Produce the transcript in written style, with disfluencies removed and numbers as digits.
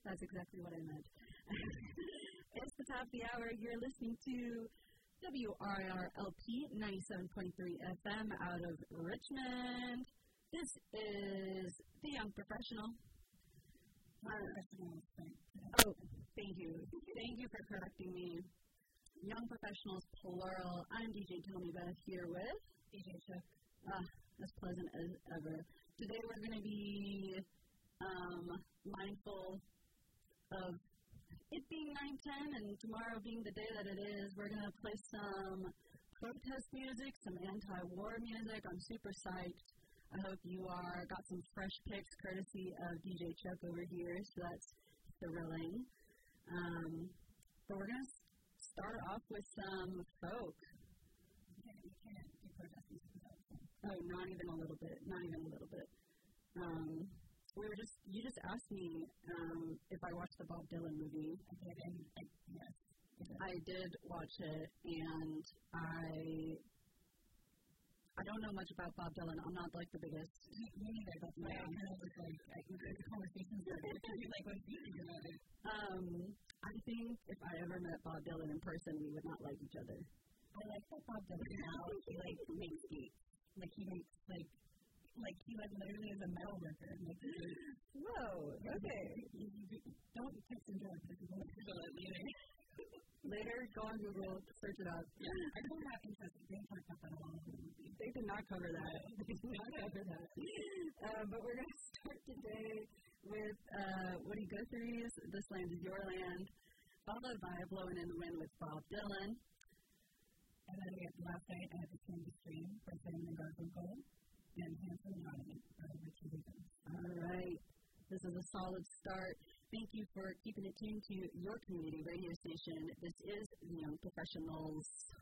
That's exactly what I meant. It's the top of the hour. You're listening to WRRLP 97.3 FM out of Richmond. This is The Young Professional. Oh, thank you. Thank you for correcting me. Young Professionals, plural. I'm DJ Tony Beth here with DJ Chuck. As pleasant as ever. Today we're going to be mindful of it being 9/10 and tomorrow being the day that it is. We're going to play some protest music, some anti-war music. I'm super psyched. I hope you are. Got some fresh picks courtesy of DJ Chuck over here, so that's thrilling. But we're going to start off with some folk. You can't do protest music without folk. Oh, not even a little bit. Not even a little bit. You just asked me if I watched the Bob Dylan movie. I did, and yes. I did watch it, and I don't know much about Bob Dylan. I'm not like the biggest. Me neither, but I kind of was like, the conversation started. Like, what do you think about it? I think if I ever met Bob Dylan in person, we would not like each other. I like that Bob Dylan now. He makes skates. He makes he literally is a metal worker. Whoa, okay. Don't text and drive because you won't feel it later. Later, go on Google, search it up. I don't have interest. They didn't talk about that at all in the movie. They did not cover that. But we're going to start today with Woody Guthrie's This Land Is Your Land, followed by Blowing in the Wind with Bob Dylan. And then we have Last Night I Had to Swim the Stream by Simon and Garfunkel, and Handsome Johnny by Richie Williams. All right. This is a solid start. Thank you for keeping it tuned to your community radio station. This is the Young Professionals.